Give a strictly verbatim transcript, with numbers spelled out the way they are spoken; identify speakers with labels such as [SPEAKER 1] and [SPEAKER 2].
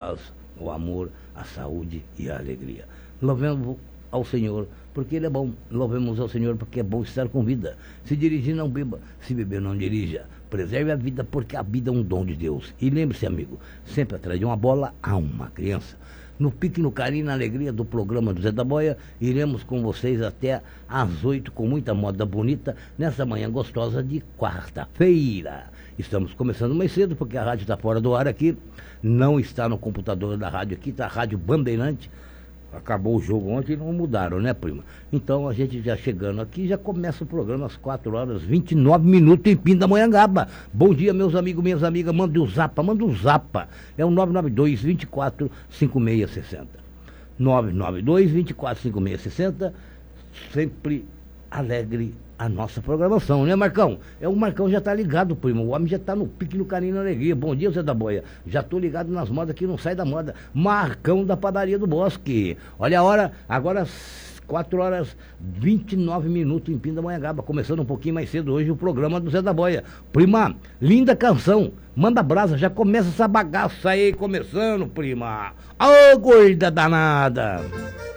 [SPEAKER 1] paz, o amor, a saúde e a alegria. Louvemos ao Senhor, porque Ele é bom. Louvemos ao Senhor, porque é bom estar com vida. Se dirigir, não beba. Se beber, não dirija. Preserve a vida, porque a vida é um dom de Deus. E lembre-se, amigo, sempre atrás de uma bola há uma criança. No pique, no carinho, na alegria do programa do Zé da Boia, iremos com vocês até às oito, com muita moda bonita, nessa manhã gostosa de quarta-feira. Estamos começando mais cedo, porque a rádio está fora do ar aqui, não está no computador da rádio aqui, está a Rádio Bandeirante. Acabou o jogo ontem e não mudaram, né, prima? Então a gente já chegando aqui, já começa o programa às quatro horas e vinte e nove minutos em Pindamonhangaba. Bom dia, meus amigos, minhas amigas. Manda o zapa, manda o zapa. É o nove nove dois, vinte e quatro, cinquenta e seis sessenta. nove nove dois, vinte e quatro, cinquenta e seis sessenta. Sempre alegre a nossa programação, né, Marcão? É, o Marcão já tá ligado, primo. O homem já tá no pique, no carinho, na alegria. Bom dia, Zé da Boia. Já tô ligado nas modas que não sai da moda. Marcão da Padaria do Bosque. Olha a hora, agora quatro horas e vinte e nove minutos em Pindamonhangaba. Começando um pouquinho mais cedo hoje o programa do Zé da Boia. Prima, linda canção. Manda brasa, já começa essa bagaça aí, começando, prima. Ô, gorda danada.